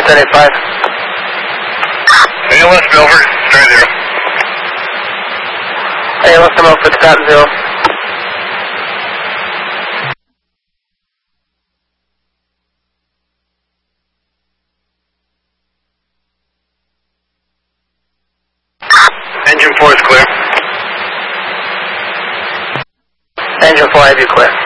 1085. ALS Milford, start 0. ALS Milford, start 0. Engine 4 is clear. Engine 4, I have you clear.